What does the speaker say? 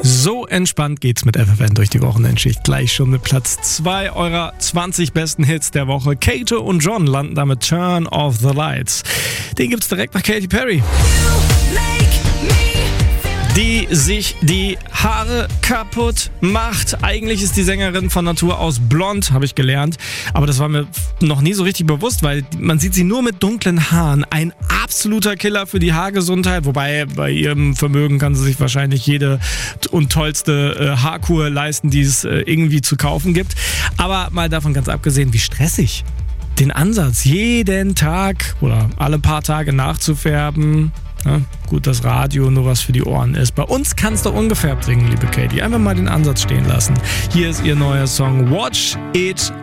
So entspannt geht's mit FFN durch die Wochenendschicht. Gleich schon mit Platz 2 eurer 20 besten Hits der Woche. Kato und John landen damit Turn Off the Lights. Den gibt's direkt nach Katy Perry, die sich die Haare kaputt macht. Eigentlich ist die Sängerin von Natur aus blond, habe ich gelernt. Aber das war mir noch nie so richtig bewusst, weil man sieht sie nur mit dunklen Haaren. Ein absoluter Killer für die Haargesundheit. Wobei bei ihrem Vermögen kann sie sich wahrscheinlich jede und tollste Haarkur leisten, die es irgendwie zu kaufen gibt. Aber mal davon ganz abgesehen, wie stressig den Ansatz, jeden Tag oder alle paar Tage nachzufärben. Ja, gut, das Radio nur was für die Ohren ist. Bei uns kannst du ungefärbt singen, liebe Katy. Einfach mal den Ansatz stehen lassen. Hier ist ihr neuer Song Watch It